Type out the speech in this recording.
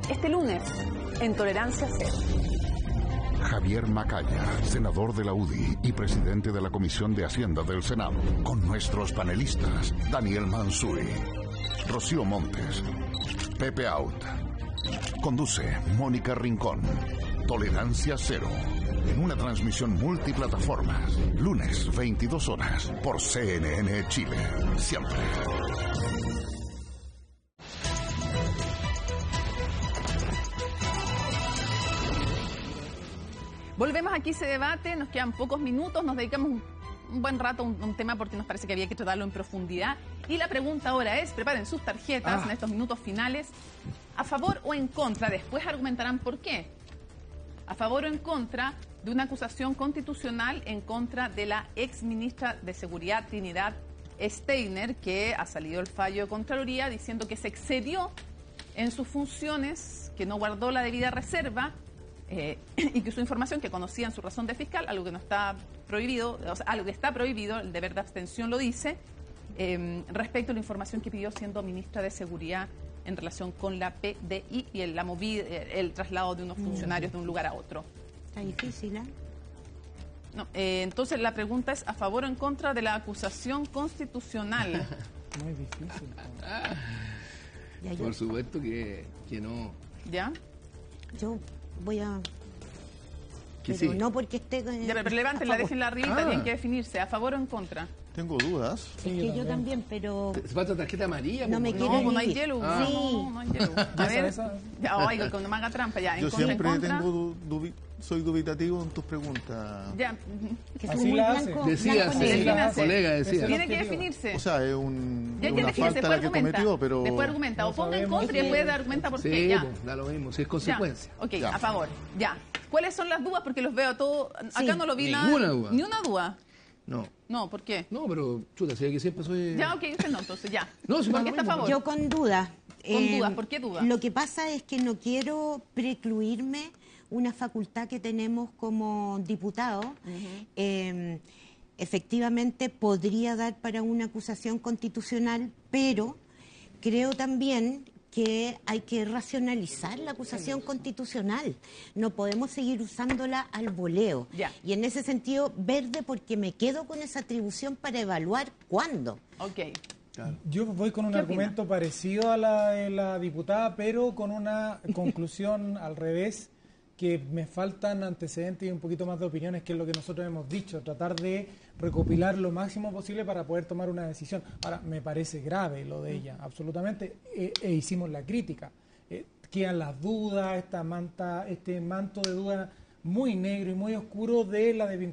este lunes en Tolerancia Cero. Javier Macaya, senador de la UDI y presidente de la Comisión de Hacienda del Senado, con nuestros panelistas Daniel Mansuy, Rocío Montes, Pepe Out. Conduce Mónica Rincón. Tolerancia Cero, en una transmisión multiplataformas, lunes 22 horas por CNN Chile. Siempre. Volvemos aquí a ese debate, nos quedan pocos minutos, nos dedicamos un buen rato a un tema porque nos parece que había que tratarlo en profundidad. Y la pregunta ahora es, preparen sus tarjetas en estos minutos finales, ¿a favor o en contra? Después argumentarán por qué. ¿A favor o en contra de una acusación constitucional en contra de la ex ministra de Seguridad, Trinidad Steiner, que ha salido el fallo de Contraloría diciendo que se excedió en sus funciones, que no guardó la debida reserva, y que su información, que conocía en su razón de fiscal, algo que no está prohibido, o sea, algo que está prohibido, el deber de abstención lo dice, respecto a la información que pidió siendo ministra de Seguridad en relación con la PDI y el traslado de unos funcionarios de un lugar a otro. Está difícil, ¿eh? No, entonces la pregunta es, ¿a favor o en contra de la acusación constitucional? Muy difícil. Por supuesto que no. ¿Ya? Yo voy a... Que pero sí. no porque esté... Ya, pero levántenla, déjenla arribita, tienen que definirse, ¿a favor o en contra? Tengo dudas. Es que yo también, pero... ¿Se falta tarjeta amarilla? No me po? quiero No hay ir. hielo. Sí. No hay hielo. A ver, ya, oiga, cuando me haga trampa, ya. Yo En contra, siempre en contra. soy dubitativo en tus preguntas. Ya, Que Así soy muy la hace. blanco, Decía, blanco sí, negro. Defínase. colega decía. tiene que definirse. O sea, es Ya, una defínese, falta la que argumenta. cometió, pero... Después argumenta, o No ponga en sabemos. contra y después argumenta por qué. Sí, Ya. pues, da lo mismo, si es Ya. consecuencia. Ok, Ya. a favor. Ya. ¿Cuáles son las dudas? Porque los veo a todos. Acá Sí. no lo vi Ninguna nada. duda. Ni una duda. No. No, ¿por qué? No, pero chuta, si que siempre soy... Ya, ok, usted no, entonces ya. No, si ¿Por da qué lo está a mismo. favor? Yo con duda. Con dudas, ¿por qué dudas? Lo que pasa es que no quiero precluirme una facultad que tenemos como diputados. Efectivamente podría dar para una acusación constitucional, pero creo también que hay que racionalizar la acusación constitucional. No podemos seguir usándola al voleo. Ya. Y en ese sentido, verde, porque me quedo con esa atribución para evaluar cuándo. Ok. Claro. Yo voy con un ¿Qué argumento parecido a la de la diputada, pero con una conclusión al revés, que me faltan antecedentes y un poquito más de opiniones, que es lo que nosotros hemos dicho, tratar de recopilar lo máximo posible para poder tomar una decisión. Ahora, me parece grave lo de ella, absolutamente, e hicimos la crítica. Quedan las dudas, este manto de duda muy negro y muy oscuro de la desvinculación